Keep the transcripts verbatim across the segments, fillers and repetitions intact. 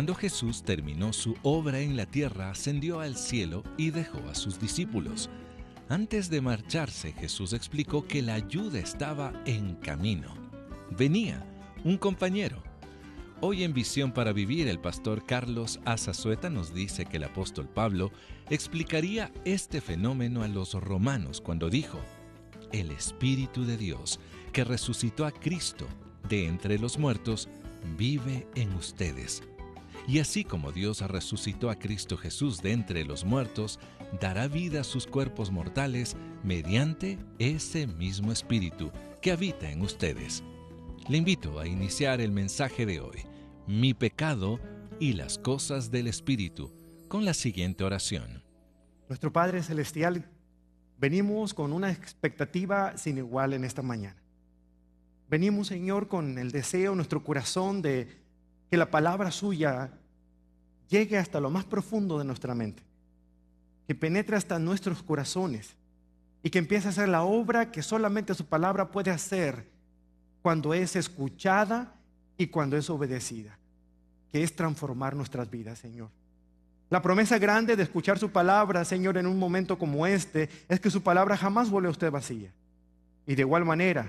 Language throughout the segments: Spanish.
Cuando Jesús terminó su obra en la tierra, ascendió al cielo y dejó a sus discípulos. Antes de marcharse, Jesús explicó que la ayuda estaba en camino. Venía un compañero. Hoy en Visión para Vivir, el pastor Carlos Azazueta nos dice que el apóstol Pablo explicaría este fenómeno a los romanos cuando dijo: el Espíritu de Dios, que resucitó a Cristo de entre los muertos, vive en ustedes. Y así como Dios resucitó a Cristo Jesús de entre los muertos, dará vida a sus cuerpos mortales mediante ese mismo Espíritu que habita en ustedes. Le invito a iniciar el mensaje de hoy, Mi pecado y las cosas del Espíritu, con la siguiente oración. Nuestro Padre Celestial, venimos con una expectativa sin igual en esta mañana. Venimos, Señor, con el deseo en nuestro corazón de que la palabra suya llegue hasta lo más profundo de nuestra mente, que penetre hasta nuestros corazones y que empiece a hacer la obra que solamente su palabra puede hacer cuando es escuchada y cuando es obedecida, que es transformar nuestras vidas, Señor. La promesa grande de escuchar su palabra, Señor, en un momento como este, es que su palabra jamás vuelve a usted vacía. Y de igual manera,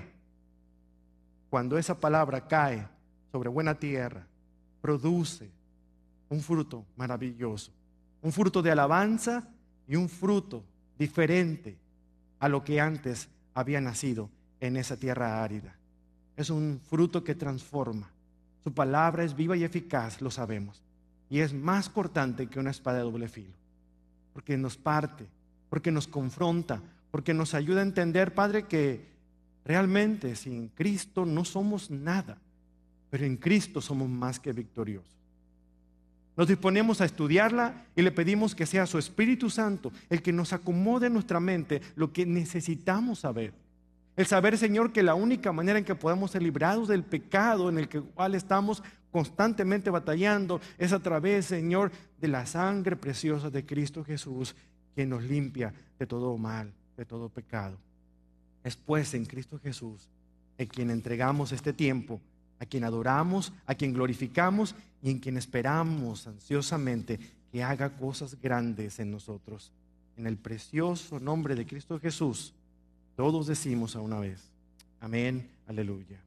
cuando esa palabra cae sobre buena tierra, produce un fruto maravilloso, un fruto de alabanza y un fruto diferente a lo que antes había nacido en esa tierra árida. Es un fruto que transforma. Su palabra es viva y eficaz, lo sabemos, y es más cortante que una espada de doble filo, porque nos parte, porque nos confronta, porque nos ayuda a entender, Padre, que realmente sin Cristo no somos nada, pero en Cristo somos más que victoriosos. Nos disponemos a estudiarla y le pedimos que sea su Espíritu Santo el que nos acomode en nuestra mente lo que necesitamos saber. El saber, Señor, que la única manera en que podemos ser librados del pecado en el cual estamos constantemente batallando es a través, Señor, de la sangre preciosa de Cristo Jesús, quien nos limpia de todo mal, de todo pecado. Es pues en Cristo Jesús en quien entregamos este tiempo, a quien adoramos, a quien glorificamos y en quien esperamos ansiosamente que haga cosas grandes en nosotros. En el precioso nombre de Cristo Jesús, todos decimos a una vez, amén, aleluya.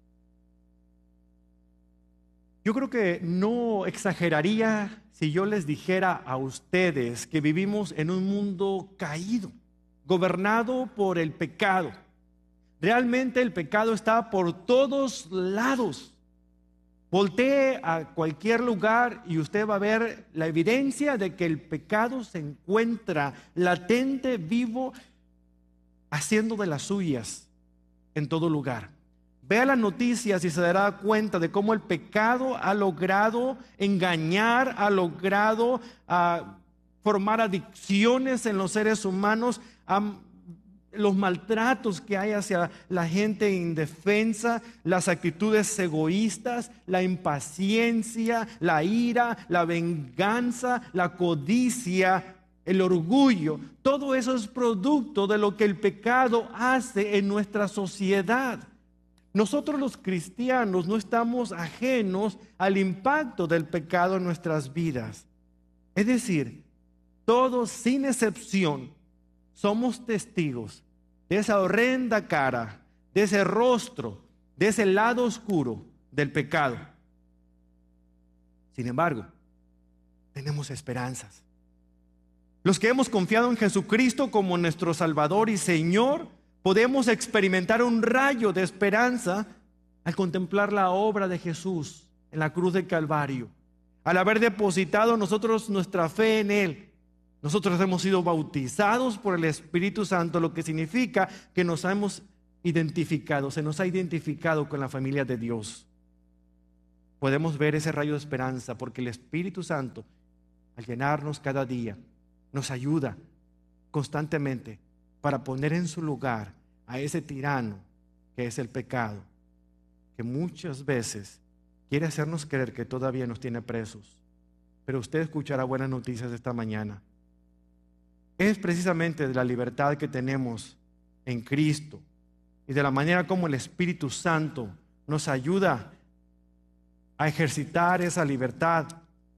Yo creo que no exageraría si yo les dijera a ustedes que vivimos en un mundo caído, gobernado por el pecado. Realmente el pecado está por todos lados. Voltee a cualquier lugar y usted va a ver la evidencia de que el pecado se encuentra latente, vivo, haciendo de las suyas en todo lugar. Vea las noticias y se dará cuenta de cómo el pecado ha logrado engañar, ha logrado uh, formar adicciones en los seres humanos, um, los maltratos que hay hacia la gente indefensa, las actitudes egoístas, la impaciencia, la ira, la venganza, la codicia, el orgullo. Todo eso es producto de lo que el pecado hace en nuestra sociedad. Nosotros los cristianos no estamos ajenos al impacto del pecado en nuestras vidas. Es decir, todos sin excepción somos testigos de esa horrenda cara, de ese rostro, de ese lado oscuro del pecado. Sin embargo, tenemos esperanzas. Los que hemos confiado en Jesucristo como nuestro Salvador y Señor, podemos experimentar un rayo de esperanza al contemplar la obra de Jesús en la cruz del Calvario. Al haber depositado nosotros nuestra fe en Él, nosotros hemos sido bautizados por el Espíritu Santo, lo que significa que nos hemos identificado, se nos ha identificado con la familia de Dios. Podemos ver ese rayo de esperanza porque el Espíritu Santo, al llenarnos cada día, nos ayuda constantemente para poner en su lugar a ese tirano que es el pecado, que muchas veces quiere hacernos creer que todavía nos tiene presos. Pero usted escuchará buenas noticias esta mañana. Es precisamente de la libertad que tenemos en Cristo y de la manera como el Espíritu Santo nos ayuda a ejercitar esa libertad,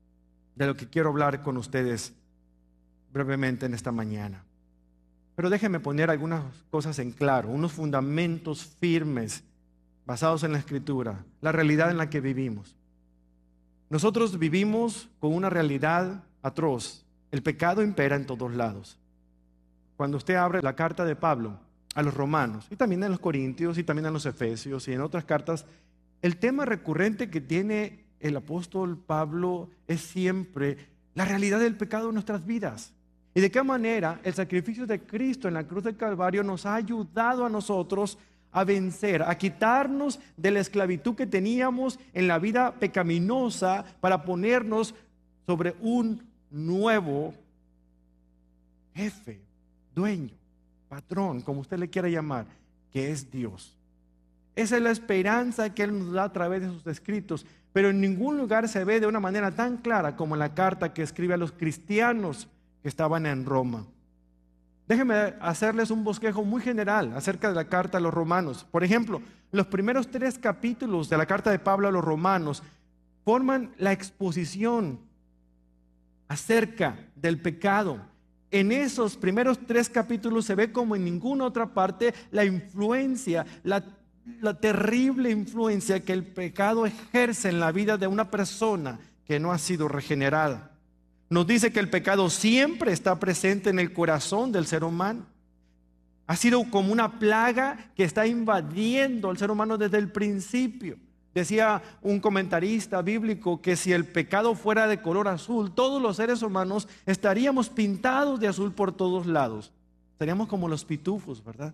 de lo que quiero hablar con ustedes brevemente en esta mañana. Pero déjenme poner algunas cosas en claro, unos fundamentos firmes basados en la Escritura, la realidad en la que vivimos. Nosotros vivimos con una realidad atroz. El pecado impera en todos lados. Cuando usted abre la carta de Pablo a los romanos, y también a los corintios, y también a los efesios, y en otras cartas, el tema recurrente que tiene el apóstol Pablo es siempre la realidad del pecado en nuestras vidas. Y de qué manera el sacrificio de Cristo en la cruz del Calvario nos ha ayudado a nosotros a vencer, a quitarnos de la esclavitud que teníamos en la vida pecaminosa para ponernos sobre un nuevo jefe, dueño, patrón, como usted le quiera llamar, que es Dios. Esa es la esperanza que Él nos da a través de sus escritos, pero en ningún lugar se ve de una manera tan clara como en la carta que escribe a los cristianos que estaban en Roma. Déjenme hacerles un bosquejo muy general acerca de la carta a los romanos. Por ejemplo, los primeros tres capítulos de la carta de Pablo a los romanos forman la exposición acerca del pecado. En esos primeros tres capítulos se ve como en ninguna otra parte la influencia, la, la terrible influencia que el pecado ejerce en la vida de una persona que no ha sido regenerada. Nos dice que el pecado siempre está presente en el corazón del ser humano. Ha sido como una plaga que está invadiendo al ser humano desde el principio. Decía un comentarista bíblico que si el pecado fuera de color azul, todos los seres humanos estaríamos pintados de azul por todos lados. Seríamos como los pitufos, ¿verdad?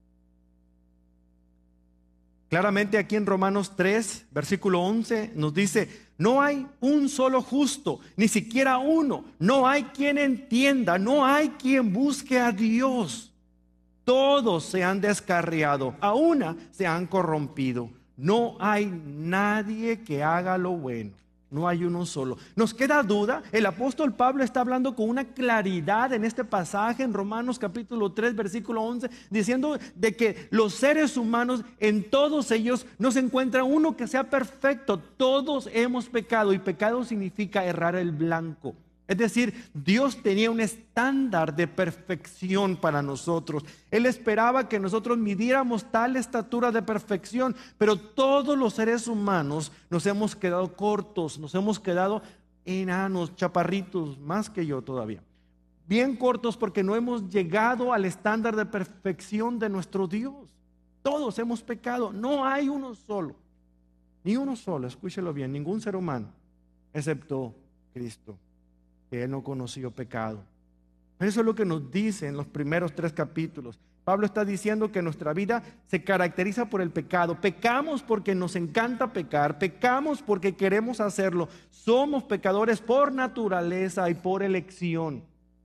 Claramente aquí en Romanos tres, versículo once, nos dice: no hay un solo justo, ni siquiera uno. No hay quien entienda, no hay quien busque a Dios. Todos se han descarriado, a una se han corrompido. No hay nadie que haga lo bueno. No hay uno solo. ¿Nos queda duda? El apóstol Pablo está hablando con una claridad en este pasaje en Romanos capítulo tres, versículo once, diciendo de que los seres humanos, en todos ellos no se encuentra uno que sea perfecto. Todos hemos pecado, y pecado significa errar el blanco. Es decir, Dios tenía un estándar de perfección para nosotros. Él esperaba que nosotros midiéramos tal estatura de perfección, pero todos los seres humanos nos hemos quedado cortos, nos hemos quedado enanos, chaparritos, más que yo todavía. Bien cortos porque no hemos llegado al estándar de perfección de nuestro Dios. Todos hemos pecado, no hay uno solo, ni uno solo, escúchelo bien, ningún ser humano, excepto Cristo, que Él no conoció pecado. Eso es lo que nos dice en los primeros tres capítulos. Pablo está diciendo que nuestra vida se caracteriza por el pecado. Pecamos porque nos encanta pecar, pecamos porque queremos hacerlo. Somos pecadores por naturaleza y por elección.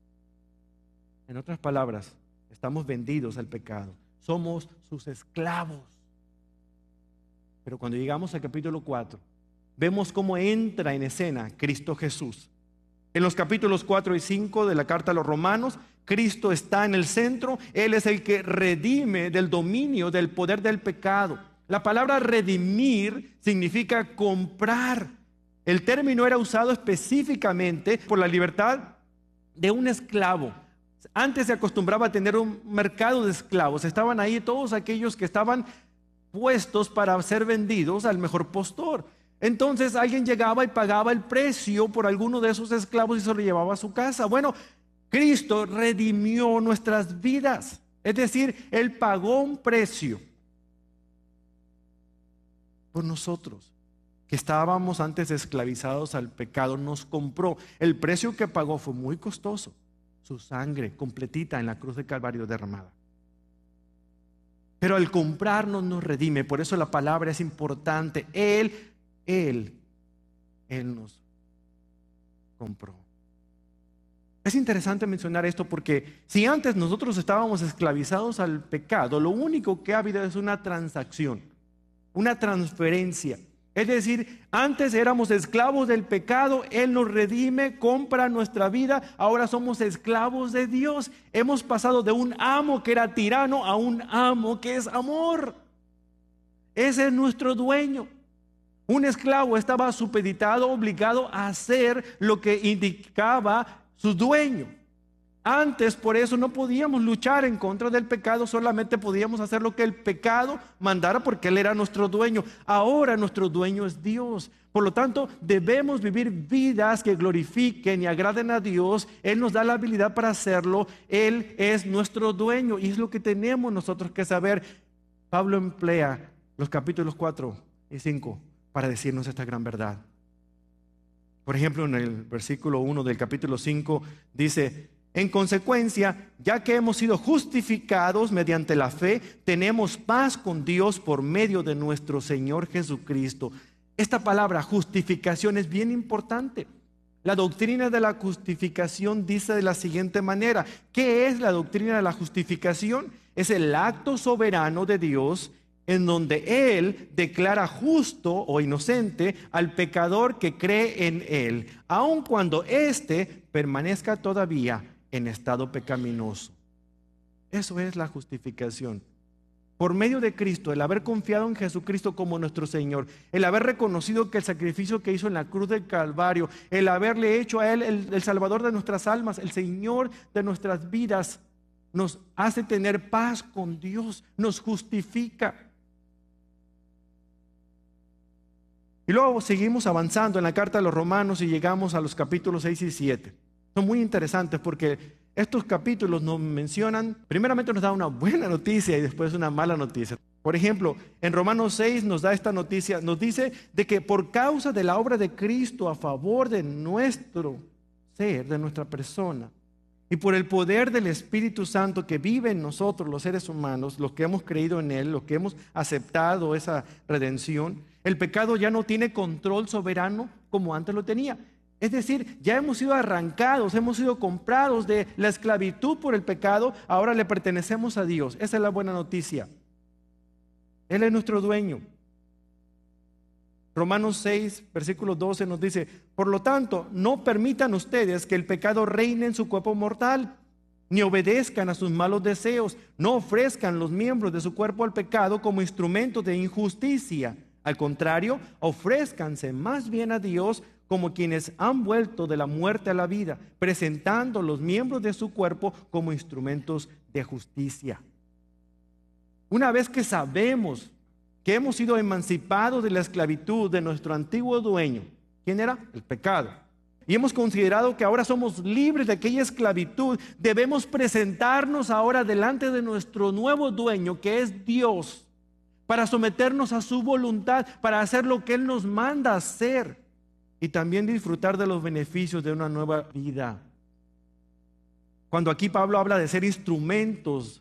En otras palabras, estamos vendidos al pecado. Somos sus esclavos. Pero cuando llegamos al capítulo cuatro, vemos cómo entra en escena Cristo Jesús. En los capítulos cuatro y cinco de la carta a los romanos, Cristo está en el centro. Él es el que redime del dominio, del poder del pecado. La palabra redimir significa comprar. El término era usado específicamente por la libertad de un esclavo. Antes se acostumbraba a tener un mercado de esclavos. Estaban ahí todos aquellos que estaban puestos para ser vendidos al mejor postor. Entonces alguien llegaba y pagaba el precio por alguno de esos esclavos y se lo llevaba a su casa. Bueno, Cristo redimió nuestras vidas. Es decir, Él pagó un precio por nosotros, que estábamos antes esclavizados al pecado. Nos compró. El precio que pagó fue muy costoso. Su sangre completita en la cruz del Calvario derramada. Pero al comprarnos nos redime. Por eso la palabra es importante. Él Él, Él nos compró. Es interesante mencionar esto porque si antes nosotros estábamos esclavizados al pecado, lo único que ha habido es una transacción, una transferencia. Es decir, antes éramos esclavos del pecado, Él nos redime, compra nuestra vida, ahora somos esclavos de Dios. Hemos pasado de un amo que era tirano a un amo que es amor. Ese es nuestro dueño. Un esclavo estaba supeditado, obligado a hacer lo que indicaba su dueño. Antes, por eso, no podíamos luchar en contra del pecado, solamente podíamos hacer lo que el pecado mandara porque Él era nuestro dueño. Ahora nuestro dueño es Dios. Por lo tanto, debemos vivir vidas que glorifiquen y agraden a Dios. Él nos da la habilidad para hacerlo. Él es nuestro dueño y es lo que tenemos nosotros que saber. Pablo emplea los capítulos cuatro y cinco para decirnos esta gran verdad. Por ejemplo, en el versículo uno del capítulo cinco dice: en consecuencia, ya que hemos sido justificados mediante la fe, tenemos paz con Dios por medio de nuestro Señor Jesucristo. Esta palabra justificación es bien importante. La doctrina de la justificación dice de la siguiente manera: ¿qué es la doctrina de la justificación? Es el acto soberano de Dios en donde Él declara justo o inocente al pecador que cree en Él, aun cuando éste permanezca todavía en estado pecaminoso. Eso es la justificación. Por medio de Cristo, el haber confiado en Jesucristo como nuestro Señor, el haber reconocido que el sacrificio que hizo en la cruz del Calvario, el haberle hecho a Él el, el Salvador de nuestras almas, el Señor de nuestras vidas, nos hace tener paz con Dios, nos justifica. Y luego seguimos avanzando en la carta de los Romanos y llegamos a los capítulos seis y siete. Son muy interesantes porque estos capítulos nos mencionan, primeramente nos da una buena noticia y después una mala noticia. Por ejemplo, en Romanos seis nos da esta noticia, nos dice de que por causa de la obra de Cristo a favor de nuestro ser, de nuestra persona, y por el poder del Espíritu Santo que vive en nosotros los seres humanos, los que hemos creído en Él, los que hemos aceptado esa redención, el pecado ya no tiene control soberano como antes lo tenía. Es decir, ya hemos sido arrancados, hemos sido comprados de la esclavitud por el pecado, ahora le pertenecemos a Dios. Esa es la buena noticia. Él es nuestro dueño. Romanos seis, versículo doce nos dice: por lo tanto, no permitan ustedes que el pecado reine en su cuerpo mortal, ni obedezcan a sus malos deseos, no ofrezcan los miembros de su cuerpo al pecado como instrumentos de injusticia. Al contrario, ofrézcanse más bien a Dios como quienes han vuelto de la muerte a la vida, presentando los miembros de su cuerpo como instrumentos de justicia. Una vez que sabemos que hemos sido emancipados de la esclavitud de nuestro antiguo dueño, ¿quién era? El pecado. Y hemos considerado que ahora somos libres de aquella esclavitud, debemos presentarnos ahora delante de nuestro nuevo dueño, que es Dios, para someternos a su voluntad, para hacer lo que Él nos manda hacer. Y también disfrutar de los beneficios de una nueva vida. Cuando aquí Pablo habla de ser instrumentos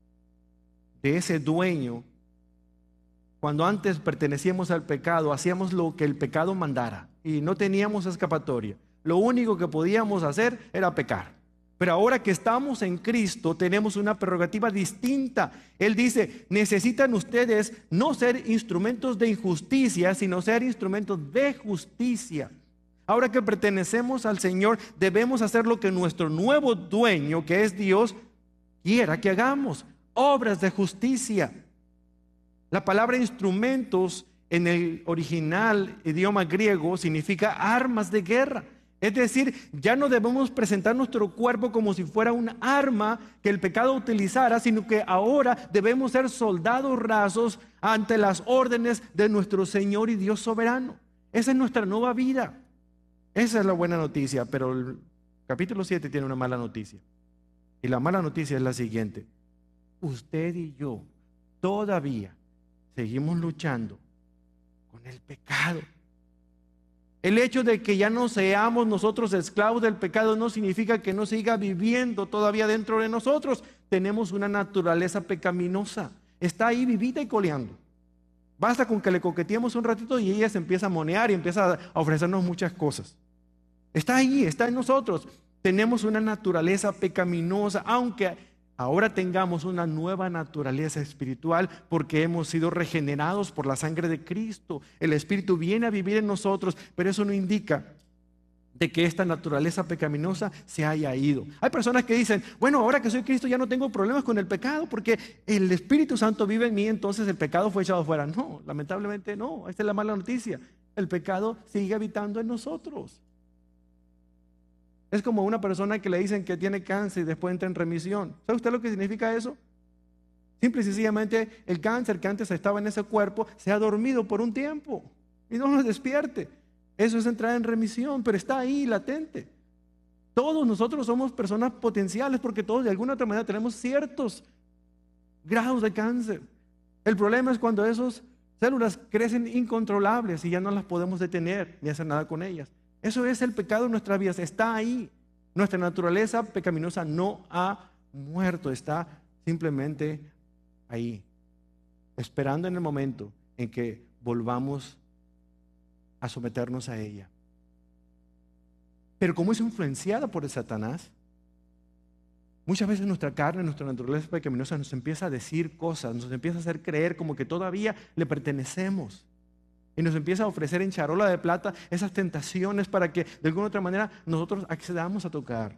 de ese dueño, cuando antes pertenecíamos al pecado, hacíamos lo que el pecado mandara y no teníamos escapatoria. Lo único que podíamos hacer era pecar. Pero ahora que estamos en Cristo, tenemos una prerrogativa distinta. Él dice: necesitan ustedes no ser instrumentos de injusticia, sino ser instrumentos de justicia. Ahora que pertenecemos al Señor, debemos hacer lo que nuestro nuevo dueño, que es Dios, quiera que hagamos: obras de justicia. La palabra instrumentos en el original idioma griego significa armas de guerra. Es decir, ya no debemos presentar nuestro cuerpo como si fuera un arma que el pecado utilizara, sino que ahora debemos ser soldados rasos ante las órdenes de nuestro Señor y Dios soberano. Esa es nuestra nueva vida. Esa es la buena noticia, pero el capítulo siete tiene una mala noticia. Y la mala noticia es la siguiente: usted y yo todavía seguimos luchando con el pecado. El hecho de que ya no seamos nosotros esclavos del pecado no significa que no siga viviendo todavía dentro de nosotros. Tenemos una naturaleza pecaminosa. Está ahí vivita y coleando. Basta con que le coqueteemos un ratito y ella se empieza a monear y empieza a ofrecernos muchas cosas. Está ahí, está en nosotros. Tenemos una naturaleza pecaminosa, aunque ahora tengamos una nueva naturaleza espiritual porque hemos sido regenerados por la sangre de Cristo. El Espíritu viene a vivir en nosotros, pero eso no indica de que esta naturaleza pecaminosa se haya ido. Hay personas que dicen, bueno, ahora que soy Cristo ya no tengo problemas con el pecado porque el Espíritu Santo vive en mí, entonces el pecado fue echado fuera. No, lamentablemente no, esta es la mala noticia. El pecado sigue habitando en nosotros. Es como una persona que le dicen que tiene cáncer y después entra en remisión. ¿Sabe usted lo que significa eso? Simple y sencillamente el cáncer que antes estaba en ese cuerpo se ha dormido por un tiempo y no nos despierte. Eso es entrar en remisión, pero está ahí latente. Todos nosotros somos personas potenciales porque todos de alguna otra manera tenemos ciertos grados de cáncer. El problema es cuando esas células crecen incontrolables y ya no las podemos detener ni hacer nada con ellas. Eso es el pecado en nuestras vidas, está ahí. Nuestra naturaleza pecaminosa no ha muerto, está simplemente ahí, esperando en el momento en que volvamos a someternos a ella. Pero como es influenciada por el Satanás, muchas veces nuestra carne, nuestra naturaleza pecaminosa nos empieza a decir cosas, nos empieza a hacer creer como que todavía le pertenecemos. Y nos empieza a ofrecer en charola de plata esas tentaciones para que de alguna otra manera nosotros accedamos a tocar.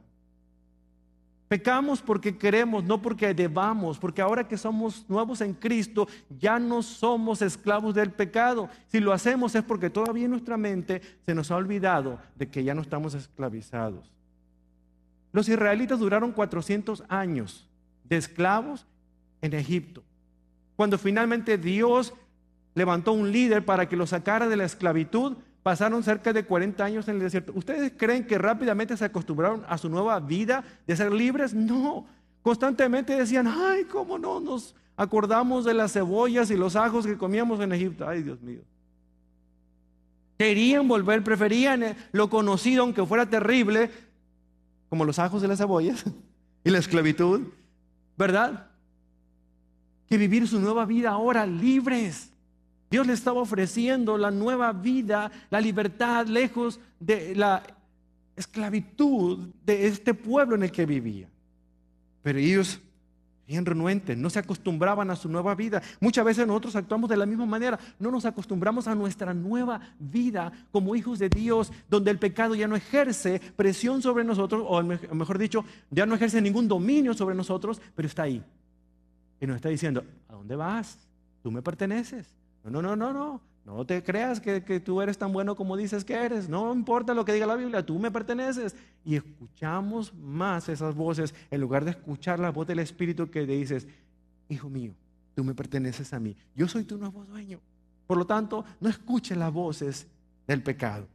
Pecamos porque queremos, no porque debamos, porque ahora que somos nuevos en Cristo, ya no somos esclavos del pecado. Si lo hacemos es porque todavía en nuestra mente se nos ha olvidado de que ya no estamos esclavizados. Los israelitas duraron cuatrocientos años de esclavos en Egipto. Cuando finalmente Dios levantó un líder para que los sacara de la esclavitud, pasaron cerca de cuarenta años en el desierto. ¿Ustedes creen que rápidamente se acostumbraron a su nueva vida de ser libres? No. Constantemente decían, ay, cómo no nos acordamos de las cebollas y los ajos que comíamos en Egipto. Ay, Dios mío. Querían volver, preferían lo conocido, aunque fuera terrible, como los ajos y las cebollas y la esclavitud, ¿verdad? Que vivir su nueva vida ahora libres. Dios le estaba ofreciendo la nueva vida, la libertad, lejos de la esclavitud de este pueblo en el que vivía. Pero ellos, bien renuentes, no se acostumbraban a su nueva vida. Muchas veces nosotros actuamos de la misma manera. No nos acostumbramos a nuestra nueva vida como hijos de Dios, donde el pecado ya no ejerce presión sobre nosotros, o mejor dicho, ya no ejerce ningún dominio sobre nosotros, pero está ahí. Y nos está diciendo, ¿a dónde vas? Tú me perteneces. No, no, no, no, no, no te creas que, que tú eres tan bueno como dices que eres. No importa lo que diga la Biblia, tú me perteneces. Y escuchamos más esas voces en lugar de escuchar la voz del Espíritu que le dices, hijo mío, tú me perteneces a mí. Yo soy tu nuevo dueño. Por lo tanto, no escuches las voces del pecado.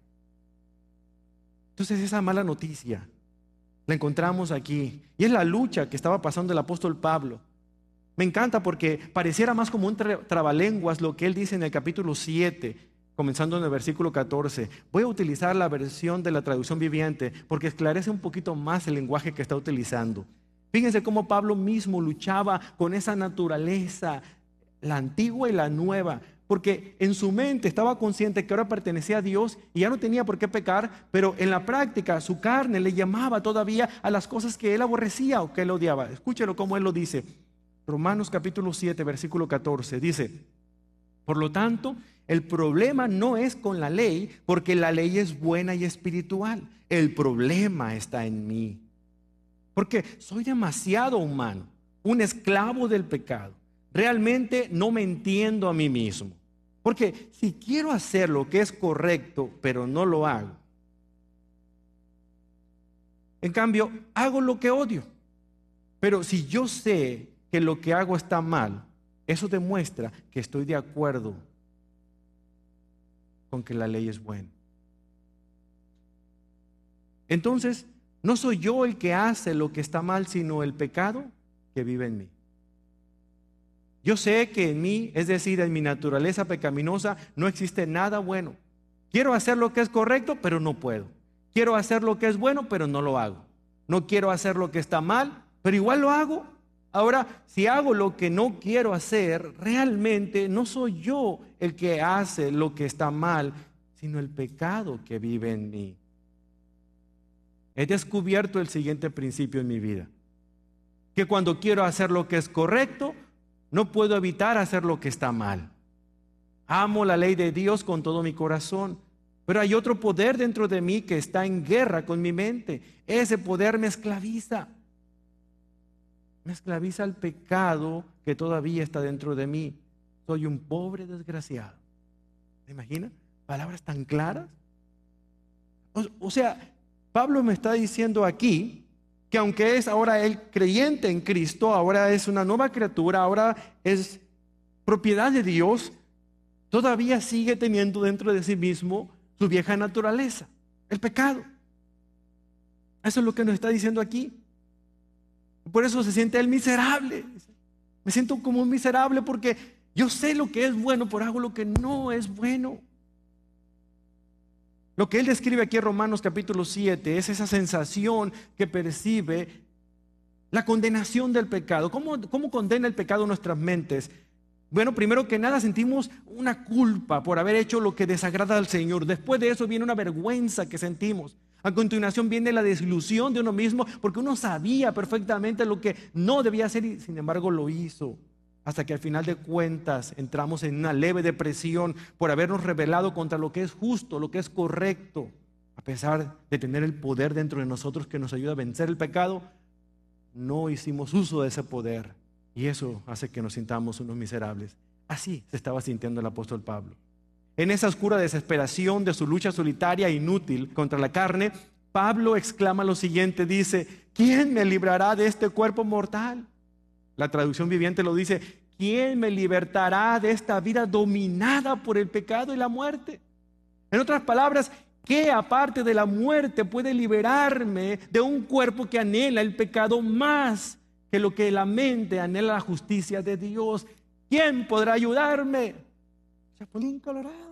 Entonces esa mala noticia la encontramos aquí. Y es la lucha que estaba pasando el apóstol Pablo. Me encanta porque pareciera más como un tra- trabalenguas lo que él dice en el capítulo siete, comenzando en el versículo catorce. Voy a utilizar la versión de la traducción viviente porque esclarece un poquito más el lenguaje que está utilizando. Fíjense cómo Pablo mismo luchaba con esa naturaleza, la antigua y la nueva, porque en su mente estaba consciente que ahora pertenecía a Dios y ya no tenía por qué pecar, pero en la práctica su carne le llamaba todavía a las cosas que él aborrecía o que él odiaba. Escúchelo cómo él lo dice. Romanos capítulo siete, versículo catorce, dice, por lo tanto, el problema no es con la ley, porque la ley es buena y espiritual. El problema está en mí, porque soy demasiado humano, un esclavo del pecado. Realmente no me entiendo a mí mismo, porque si quiero hacer lo que es correcto, pero no lo hago, en cambio, hago lo que odio. Pero si yo sé que lo que hago está mal, eso demuestra que estoy de acuerdo con que la ley es buena. Entonces, no soy yo el que hace lo que está mal, sino el pecado que vive en mí. Yo sé que en mí, es decir, en mi naturaleza pecaminosa, no existe nada bueno. Quiero hacer lo que es correcto, pero no puedo. Quiero hacer lo que es bueno, pero no lo hago. No quiero hacer lo que está mal, pero igual lo hago. Ahora, si hago lo que no quiero hacer, realmente no soy yo el que hace lo que está mal, sino el pecado que vive en mí. He descubierto el siguiente principio en mi vida, que cuando quiero hacer lo que es correcto, no puedo evitar hacer lo que está mal. Amo la ley de Dios con todo mi corazón, Pero hay otro poder dentro de mí que está en guerra con mi mente. Ese poder me esclaviza. Me esclaviza al pecado que todavía está dentro de mí. Soy un pobre desgraciado. ¿Se imagina? Palabras tan claras. O, o sea, Pablo me está diciendo aquí que aunque es ahora el creyente en Cristo, ahora es una nueva criatura, ahora es propiedad de Dios, todavía sigue teniendo dentro de sí mismo su vieja naturaleza, el pecado. Eso es lo que nos está diciendo aquí. Por eso se siente él miserable. Me siento como un miserable porque yo sé lo que es bueno, pero hago lo que no es bueno. Lo que él describe aquí en Romanos capítulo siete es esa sensación que percibe la condenación del pecado. ¿Cómo, cómo condena el pecado nuestras mentes? Bueno, primero que nada sentimos una culpa por haber hecho lo que desagrada al Señor. Después de eso viene una vergüenza que sentimos. A continuación viene la desilusión de uno mismo porque uno sabía perfectamente lo que no debía hacer y sin embargo lo hizo. Hasta que al final de cuentas entramos en una leve depresión por habernos rebelado contra lo que es justo, lo que es correcto. A pesar de tener el poder dentro de nosotros que nos ayuda a vencer el pecado, no hicimos uso de ese poder. Y eso hace que nos sintamos unos miserables. Así se estaba sintiendo el apóstol Pablo. En esa oscura desesperación de su lucha solitaria e inútil contra la carne, Pablo exclama lo siguiente, dice: ¿quién me librará de este cuerpo mortal? La traducción viviente lo dice: ¿quién me libertará de esta vida dominada por el pecado y la muerte? En otras palabras, ¿qué aparte de la muerte puede liberarme de un cuerpo que anhela el pecado más que lo que la mente anhela la justicia de Dios? ¿Quién podrá ayudarme? Chapulín colorado.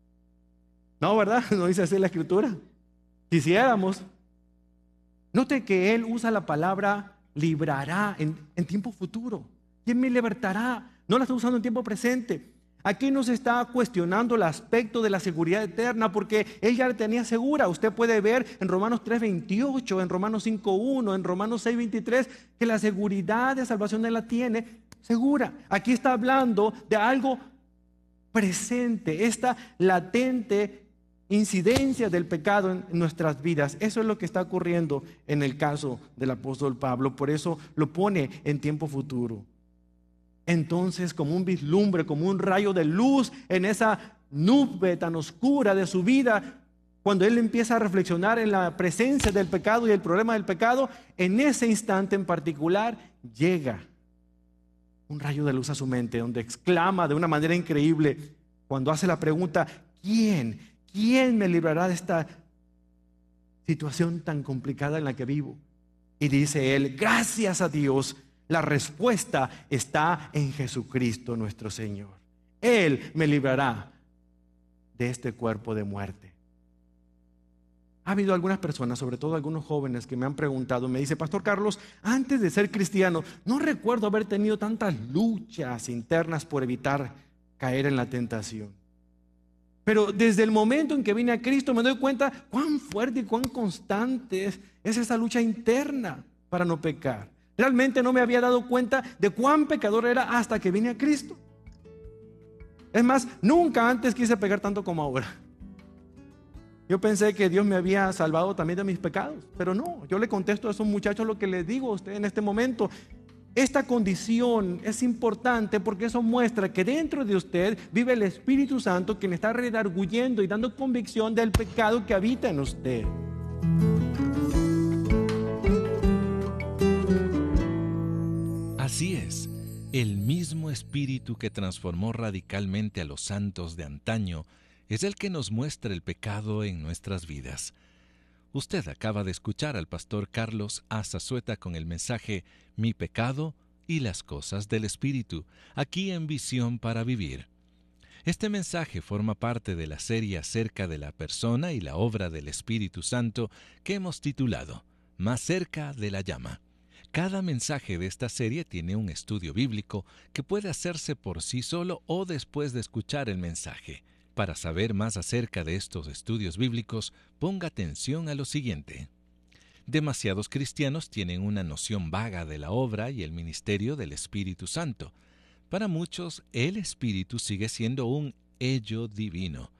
No, ¿verdad? No dice así la escritura. Quisiéramos. Note que él usa la palabra librará en, en tiempo futuro. ¿Quién me libertará? No la está usando en tiempo presente. Aquí nos está cuestionando el aspecto de la seguridad eterna porque él ya la tenía segura. Usted puede ver en Romanos tres veintiocho, en Romanos cinco uno, en Romanos seis veintitrés que la seguridad de salvación él la tiene segura. Aquí está hablando de algo presente, esta latente incidencia del pecado en nuestras vidas. Eso es lo que está ocurriendo en el caso del apóstol Pablo. Por eso lo pone en tiempo futuro. Entonces, como un vislumbre, como un rayo de luz en esa nube tan oscura de su vida, cuando él empieza a reflexionar en la presencia del pecado y el problema del pecado, en ese instante en particular llega un rayo de luz a su mente, donde exclama de una manera increíble cuando hace la pregunta: ¿quién? ¿Quién me librará de esta situación tan complicada en la que vivo? Y dice él: gracias a Dios, la respuesta está en Jesucristo nuestro Señor. Él me librará de este cuerpo de muerte. Ha habido algunas personas, sobre todo algunos jóvenes, que me han preguntado, me dice: Pastor Carlos, antes de ser cristiano, no recuerdo haber tenido tantas luchas internas por evitar caer en la tentación. Pero desde el momento en que vine a Cristo me doy cuenta cuán fuerte y cuán constante es, es esa lucha interna para no pecar. Realmente no me había dado cuenta de cuán pecador era hasta que vine a Cristo. Es más, nunca antes quise pecar tanto como ahora. Yo pensé que Dios me había salvado también de mis pecados, pero no. Yo le contesto a esos muchachos lo que les digo a usted en este momento. Esta condición es importante porque eso muestra que dentro de usted vive el Espíritu Santo, quien está redarguyendo y dando convicción del pecado que habita en usted. Así es, el mismo Espíritu que transformó radicalmente a los santos de antaño es el que nos muestra el pecado en nuestras vidas. Usted acaba de escuchar al pastor Carlos Azazueta con el mensaje Mi pecado y las cosas del Espíritu, aquí en Visión para Vivir. Este mensaje forma parte de la serie acerca de la persona y la obra del Espíritu Santo que hemos titulado Más cerca de la llama. Cada mensaje de esta serie tiene un estudio bíblico que puede hacerse por sí solo o después de escuchar el mensaje. Para saber más acerca de estos estudios bíblicos, ponga atención a lo siguiente. Demasiados cristianos tienen una noción vaga de la obra y el ministerio del Espíritu Santo. Para muchos, el Espíritu sigue siendo un ello divino.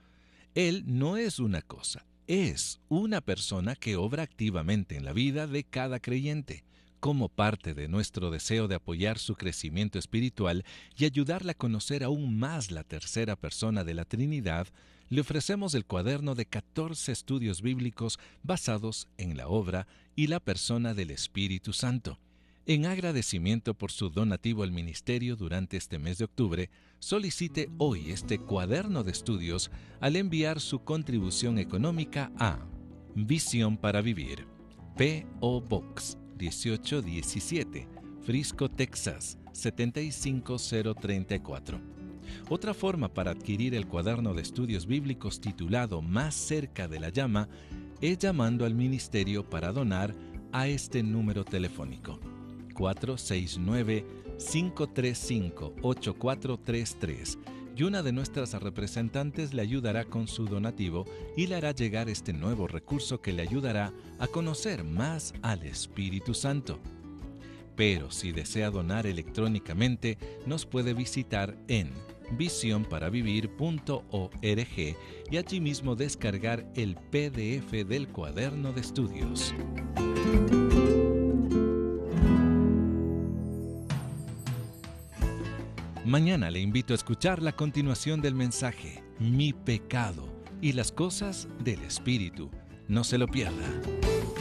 Él no es una cosa, es una persona que obra activamente en la vida de cada creyente. Como parte de nuestro deseo de apoyar su crecimiento espiritual y ayudarle a conocer aún más la tercera persona de la Trinidad, le ofrecemos el cuaderno de catorce estudios bíblicos basados en la obra y la persona del Espíritu Santo. En agradecimiento por su donativo al ministerio durante este mes de octubre, solicite hoy este cuaderno de estudios al enviar su contribución económica a Visión para Vivir, P O Box dieciocho diecisiete, Frisco, Texas setenta y cinco mil treinta y cuatro. Otra forma para adquirir el cuaderno de estudios bíblicos titulado Más cerca de la llama es llamando al ministerio para donar a este número telefónico cuatro seis nueve, cinco tres cinco, ocho cuatro tres tres y una de nuestras representantes le ayudará con su donativo y le hará llegar este nuevo recurso que le ayudará a conocer más al Espíritu Santo. Pero si desea donar electrónicamente, nos puede visitar en visión para vivir punto org y allí mismo descargar el P D F del cuaderno de estudios. Mañana le invito a escuchar la continuación del mensaje, Mi pecado y las cosas del Espíritu. No se lo pierda.